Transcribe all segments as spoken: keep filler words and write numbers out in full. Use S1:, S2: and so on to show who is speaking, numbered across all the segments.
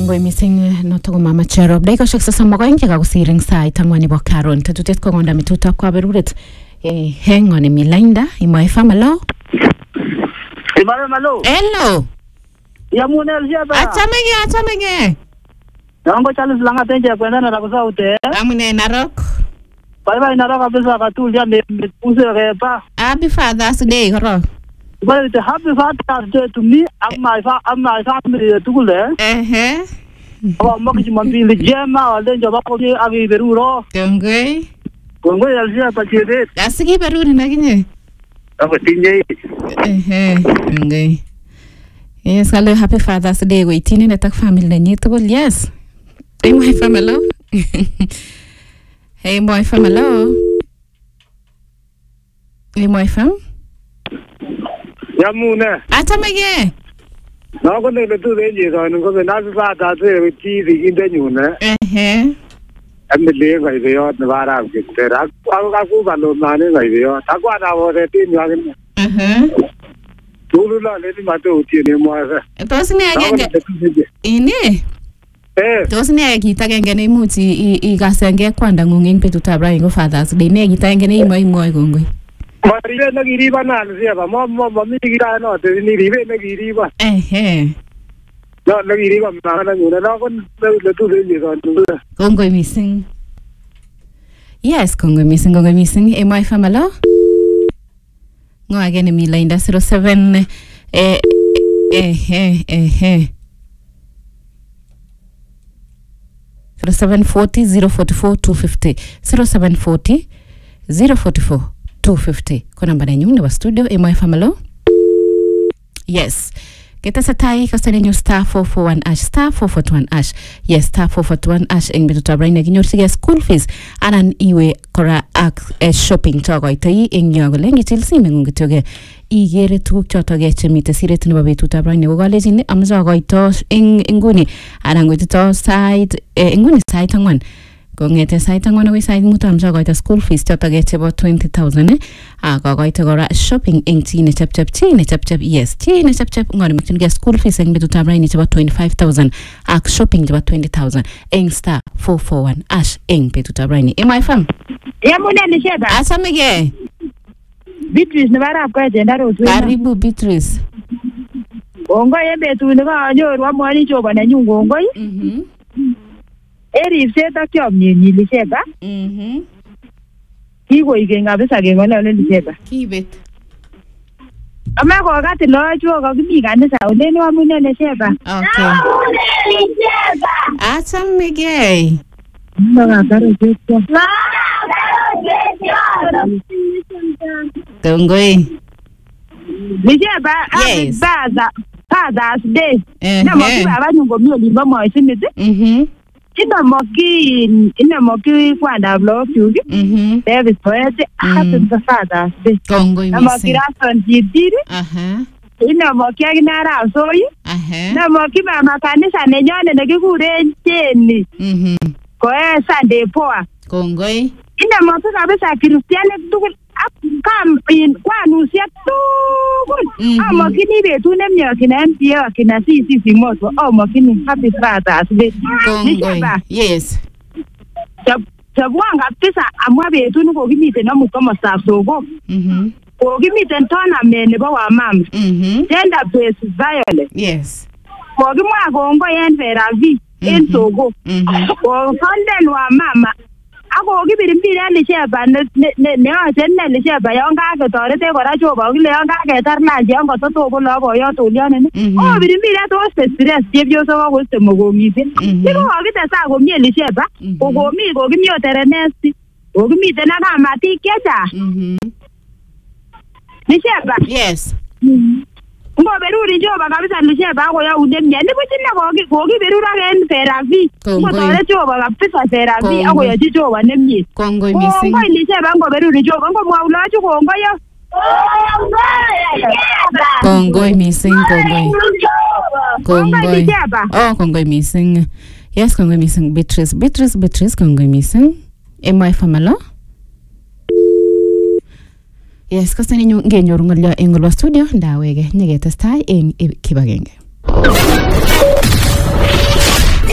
S1: kongoi missing noto ko Mama Cherop. Dakikoshek sosom ak oeng chekakosir eng sait ang'wan nebo karon. Tetutiet ko konda metutab kaberuret. Eh, heng'oni mi lainda. Imo F M, hello?
S2: Imare malo.
S1: Hello.
S2: Yamune elsheba.
S1: Achamege, achamege.
S2: Yango Charles langa tenje kwenda na rakusa ute.
S1: Amune Narok.
S2: Bye bye Narok kabisa katulia mepuse repa.
S1: Happy Father's Day, koro.
S2: Well, it's a happy Father's Day to me and my fa and my family tukule.
S1: Eh.
S2: Aba mokiji mambili jema walenja bako ni abi beruro.
S1: Kongoi.
S2: Kongoi elsheba chede.
S1: Asiki beruri na kinye.
S2: Aba tinje.
S1: Eh, kongoi. Yes, hello, happy Father's Day. Waitini netak family nenyi tukul, yes. Hey, my F M, hello? Hey, my F M, hello? Hey, my F M?
S2: Yamune.
S1: Achamege.
S2: Na ko ne tu denje so ngo be na sa ta se ti ri inde nyune.
S1: Eh.
S2: Amile ngai be yo na bara ke tera ko ka ku ba lo na ne ngai be yo ta kwa na wo de tin ya ke.
S1: Eh.
S2: Tulu la le ni ma to ti ne mo sa.
S1: Tos ne agenge. Ini.
S2: Eh.
S1: Tos ne kita agenge ne imuchi ikasenge kwanda ng'ung eng betutab raini ko Father's Day. Ne kita agenge ne imoi imoi kongoi.
S2: Maribe na giriba na alsiaba mo mo mami gira no te ni ribe na giriba.
S1: Eh.
S2: No na giriba na na nyuna na kon le tu le so tu.
S1: Kongoi missing. Yes, kongoi missing, kongoi missing. E my family. Ngo again mi line zero seven eh eh eh eh zero seven four zero zero four four two five zero zero seven four zero zero four four two five zero ko namba na nyung wa studio e my family. Yes. Kita satai kasane nyu star four four one ash star four four one ash. Yes, star four four one ash eng betu tabrai na ginyor sige school fees anan iwe kora ak eh, shopping to go tai eng nyago lengi til simengung gitoge igere tuguk choto ge chemite siret nebo betu tabrai ne gogalejin amzo go to eng nguni anan go to side eh, nguni side angwan kongete sait angwan agoi sait mut amso goita school fees choto ge chebo twenty thousand eh ako goita gora shopping eng chi ne chap chap chi ne chap chap yes chi ne chap chap ngori mutun ge school fees eng betutab raini chebo twenty-five thousand ak shopping chebo twenty thousand eng star four four one ash eng betutab raini e my fam
S3: Yamune ni sheba.
S1: Asamege
S3: Beatrice ne barab ko agenda ro tu.
S1: karibu Beatrice
S3: Ongo ye betu ne ka nyoru amwani choba na nyungo ongo.
S1: mhm
S3: Eri seta kyomnye ni lisheba.
S1: mhm
S3: Kiko igen kabisa ke ngolole lisheba.
S1: kibet
S3: Ama ko kati lo chuo ko kimi kanisa ole ni amune ne sheba.
S1: okay Asamege
S3: Mama karo checho.
S1: kongoi
S3: Lisheba
S1: Yes.
S3: baza Father's Day.
S1: Eh,
S3: Na mo
S1: eh.
S3: kiba nyungo mi olimba mo isimiti.
S1: mhm
S3: Ina moki ina moki kwanda vlog yugi.
S1: mhm
S3: David Poete happy Father's Day.
S1: kongoi
S3: Na
S1: missing
S3: moki rason jidiri.
S1: aha
S3: Ina moki aginara soyi.
S1: aha
S3: Na moki mama kanisa nenyone nekikuren cheni.
S1: mhm
S3: Koe Sunday poa.
S1: kongoi
S3: Ina moki kabisa Kristianik tugul ak kam in kwanusia tugul.
S1: Mhm.
S3: Amoki ni betu nemnyo kina M P O kina C C C moto. Amoki ni happy Father's Day.
S1: kongoi
S3: Nishaba.
S1: yes
S3: Chabwang kabisa amwa betut ne kokimiten amut komostab Sogo.
S1: mhm
S3: Kokimiten tournament nebo wamama.
S1: mhm
S3: Gender based violence.
S1: yes
S3: Kokimwa kongoi en Veravi en
S1: Mhm.
S3: Sogo.
S1: mhm
S3: Kokonden wamama. Ako kibir mpiret lisheba ne ne ne ache ne lisheba yon kaketoretech kora Jehova kile yon kaketar lunch yon kototogo logoyot olion ni.
S1: Mhm.
S3: Oh bir mpiret oste stress chepyosok akoste mokomiten.
S1: Mhm.
S3: Siko kokitesa komie lisheba.
S1: Mhm.
S3: Kokomi kokimi oterenesti. Kokimiten ak kamatik chechang.
S1: mhm
S3: Lisheba.
S1: yes
S3: Ngo beruri Jehova kabisa lisheba ako ya udemia. Nipo chine koki koki berura en Veravi.
S1: Kongoi.
S3: Ngo tore Jehova kabisa Veravi
S1: Kongoi.
S3: ako ya Jehova nemie.
S1: kongoi missing
S3: Kongoi lisheba ngo beruri Jehova ngo mwaulochu kongoi yo.
S1: kongoi missing kongoi kongoi
S3: lisheba.
S1: oh kongoi missing yes kongoi missing Beatrice Beatrice Beatrice kongoi missing e my family. Yes, kasani nyu ngenyoru ngolyo eng olwa studio ndawege nyeketestai eng kibagenge.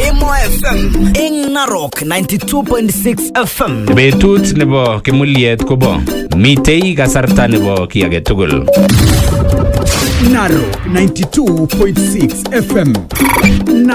S4: Narok ninety-two point six F M.
S5: Betut nebo kimuliet kobo mitei kasarta nebo ki age tugul.
S6: Narok ninety-two point six F M.